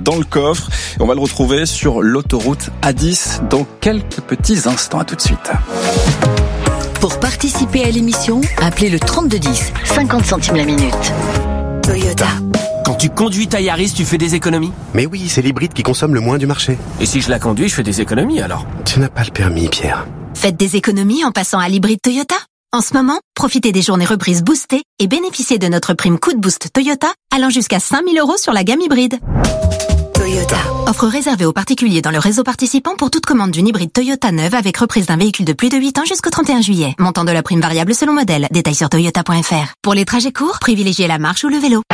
dans le coffre. Et on va le retrouver sur l'autoroute A10 dans quelques petits instants. À tout de suite. Pour participer à l'émission, appelez le 3210, 50 centimes la minute. Toyota. Quand tu conduis ta Yaris, tu fais des économies ? Mais oui, c'est l'hybride qui consomme le moins du marché. Et si je la conduis, je fais des économies alors ? Tu n'as pas le permis, Pierre. Faites des économies en passant à l'hybride Toyota. En ce moment, profitez des journées reprises boostées et bénéficiez de notre prime coup de boost Toyota allant jusqu'à 5 000 € sur la gamme hybride. Toyota. Offre réservée aux particuliers dans le réseau participant pour toute commande d'une hybride Toyota neuve avec reprise d'un véhicule de plus de 8 ans jusqu'au 31 juillet. Montant de la prime variable selon modèle. Détails sur toyota.fr. Pour les trajets courts, privilégiez la marche ou le vélo.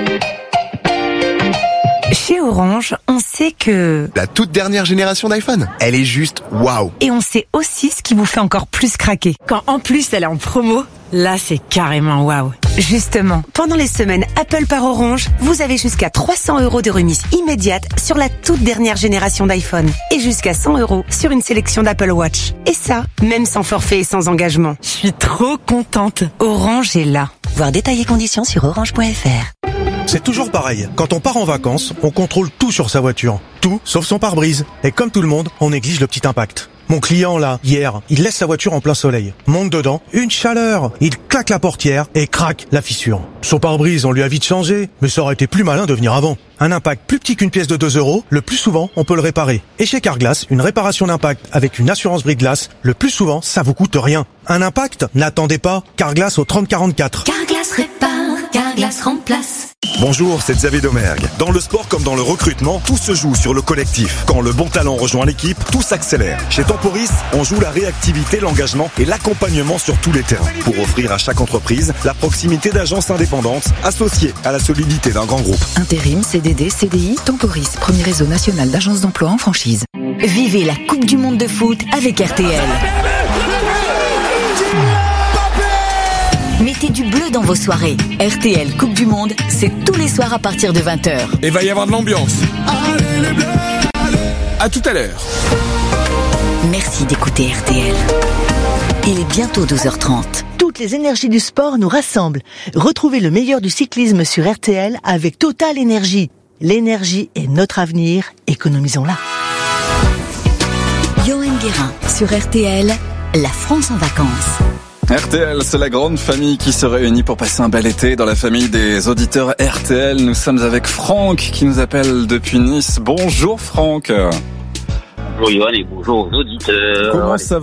Chez Orange, on sait que... La toute dernière génération d'iPhone, elle est juste waouh. Et on sait aussi ce qui vous fait encore plus craquer. Quand en plus elle est en promo, là c'est carrément waouh. Justement, pendant les semaines Apple par Orange, vous avez jusqu'à 300 € de remise immédiate sur la toute dernière génération d'iPhone. Et jusqu'à 100 € sur une sélection d'Apple Watch. Et ça, même sans forfait et sans engagement. Je suis trop contente. Orange est là. Voir détails et conditions sur orange.fr. C'est toujours pareil. Quand on part en vacances, on contrôle tout sur sa voiture. Tout, sauf son pare-brise. Et comme tout le monde, on exige le petit impact. Mon client, là, hier, il laisse sa voiture en plein soleil. Monte dedans, une chaleur. Il claque la portière et craque la fissure. Son pare-brise, on lui a vite changé, mais ça aurait été plus malin de venir avant. Un impact plus petit qu'une pièce de 2 €, le plus souvent, on peut le réparer. Et chez Carglass, une réparation d'impact avec une assurance brise-glace, le plus souvent, ça vous coûte rien. Un impact? N'attendez pas. Carglass au 3044. Carglass répare, Carglass remplace. Bonjour, c'est Xavier Domergue. Dans le sport comme dans le recrutement, tout se joue sur le collectif. Quand le bon talent rejoint l'équipe, tout s'accélère. Chez Temporis, on joue la réactivité, l'engagement et l'accompagnement sur tous les terrains. Pour offrir à chaque entreprise la proximité d'agences indépendantes associées à la solidité d'un grand groupe. Intérim, CDD, CDI, Temporis, premier réseau national d'agences d'emploi en franchise. Vivez la Coupe du Monde de foot avec RTL. Mettez du bleu dans vos soirées. RTL Coupe du Monde, c'est tous les soirs à partir de 20h. Et va y avoir de l'ambiance. Allez les bleus, allez. À tout à l'heure. Merci d'écouter RTL. Il est bientôt 12h30. Toutes les énergies du sport nous rassemblent. Retrouvez le meilleur du cyclisme sur RTL avec Total Énergie. L'énergie est notre avenir, économisons-la. Johan Guérin sur RTL, la France en vacances. RTL, c'est la grande famille qui se réunit pour passer un bel été. Dans la famille des auditeurs RTL, nous sommes avec Franck qui nous appelle depuis Nice. Bonjour Franck. Bonjour Johan et bonjour aux auditeurs.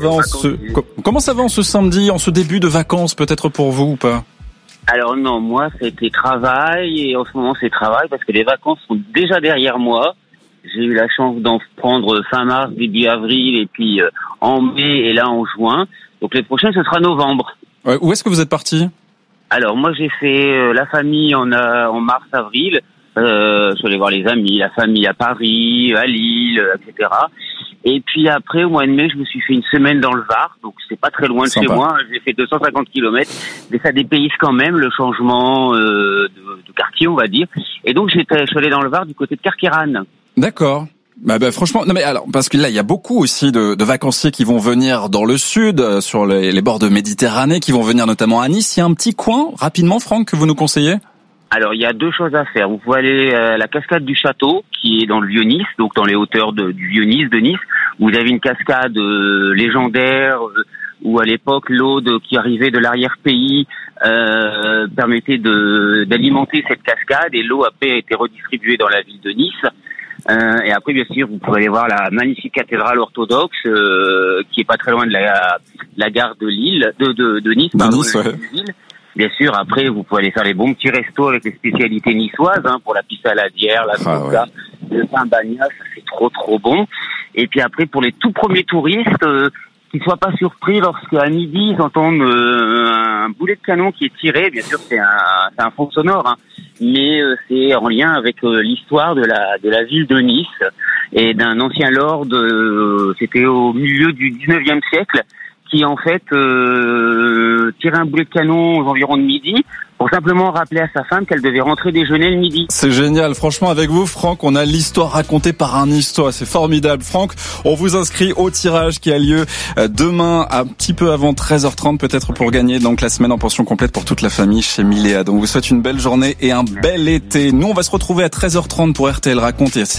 Comment ça va en ce samedi, en ce début de vacances peut-être pour vous ou pas? Alors non, moi c'était travail et en ce moment c'est travail parce que les vacances sont déjà derrière moi. J'ai eu la chance d'en prendre fin mars, début avril et puis en mai et là en juin. Donc les prochains ce sera novembre. Ouais, où est-ce que vous êtes parti? Alors moi j'ai fait la famille en mars-avril. Je suis allé voir les amis, la famille à Paris, à Lille, etc. Et puis après, au mois de mai, je me suis fait une semaine dans le Var, donc c'est pas très loin de chez moi. J'ai fait 250 km, mais ça dépayse quand même le changement de quartier, on va dire. Et donc je suis allé dans le Var du côté de Carqueiranne. D'accord. Bah franchement, non mais alors parce que là il y a beaucoup aussi de vacanciers qui vont venir dans le sud, sur les bords de Méditerranée, qui vont venir notamment à Nice. Il y a un petit coin rapidement, Franck, que vous nous conseillez? Alors, il y a deux choses à faire. Vous pouvez aller à la cascade du Château, qui est dans le Vieux-Nice, donc dans les hauteurs du Vieux-Nice, de Nice. Vous avez une cascade légendaire, où à l'époque, l'eau qui arrivait de l'arrière-pays permettait d'alimenter cette cascade, et l'eau après a été redistribuée dans la ville de Nice. Et après, bien sûr, vous pourrez aller voir la magnifique cathédrale orthodoxe, qui est pas très loin de la gare de Lille, de Nice, pardon, Nice, ouais. Bien sûr, après, vous pouvez aller faire les bons petits restos avec les spécialités niçoises, pour la piste saladière, la coca, le pain bagna, ça c'est trop bon. Et puis après, pour les tout premiers touristes, qu'ils soient pas surpris lorsqu'à midi, ils entendent un boulet de canon qui est tiré. Bien sûr, c'est un fond sonore, mais c'est en lien avec l'histoire de la ville de Nice et d'un ancien lord, c'était au milieu du 19e siècle, qui en fait tirait un boulet de canon aux environs de midi pour simplement rappeler à sa femme qu'elle devait rentrer déjeuner le midi. C'est génial, franchement avec vous Franck, on a l'histoire racontée par un histoire, c'est formidable. Franck, on vous inscrit au tirage qui a lieu demain un petit peu avant 13h30 peut-être pour gagner donc la semaine en pension complète pour toute la famille chez Milléa. Donc vous souhaite une belle journée et un bel été. Nous on va se retrouver à 13h30 pour RTL Raconte.